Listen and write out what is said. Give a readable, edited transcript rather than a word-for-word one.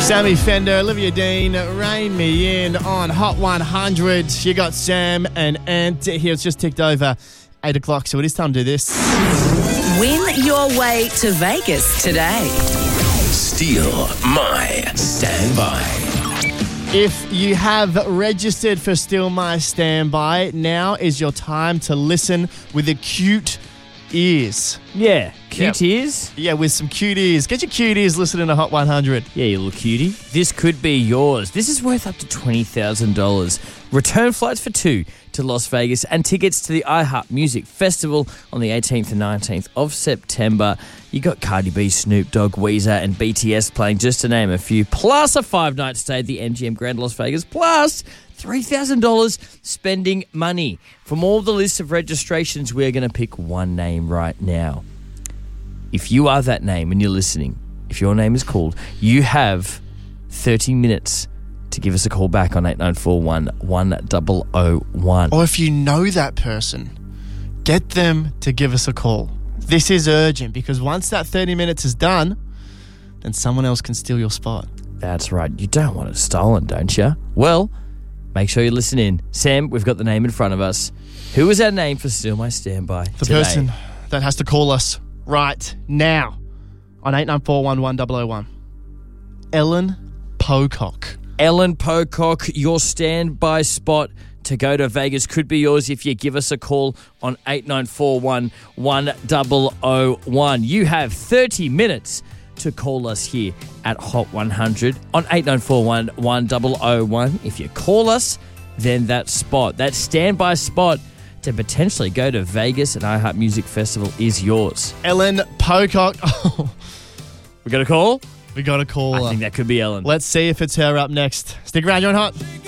Sammy Fender, Olivia Dean, Rain Me In on Hot 100. You got Sam and Ant here. It's just ticked over 8 o'clock, so it is time to do this. Win your way to Vegas today. Steal My Standby. If you have registered for Steal My Standby, now is your time to listen with acute ears. Yeah, cute ears. Yeah, with some cute ears. Get your cute ears listening to Hot 100. Yeah, you little cutie. This could be yours. This is worth up to $20,000. Return flights for 2 to Las Vegas and tickets to the iHeart Music Festival on the 18th and 19th of September. You got Cardi B, Snoop Dogg, Weezer and BTS playing, just to name a few, plus a 5-night stay at the MGM Grand Las Vegas, plus $3,000 spending money. From all the lists of registrations, we're going to pick one name right now. If you are that name and you're listening, if your name is called, you have 30 minutes to give us a call back on 8941-1001. Or if you know that person, get them to give us a call. This is urgent because once that 30 minutes is done, then someone else can steal your spot. That's right. You don't want it stolen, don't you? Well, make sure you listen in. Sam, we've got the name in front of us. Who is our name for Steal My Standby The today? person that has to call us right now on 8941-1001. Ellen Pocock. Ellen Pocock, your standby spot to go to Vegas could be yours if you give us a call on 8941-1001. You have 30 minutes to call us here at Hot 100 on 8941-1001. If you call us, then that spot, that standby spot to potentially go to Vegas and iHeart Music Festival is yours. Ellen Pocock. Oh, We got a call? we got a call. I think that could be Ellen. Let's see if it's her up next. Stick around, you're on Hot.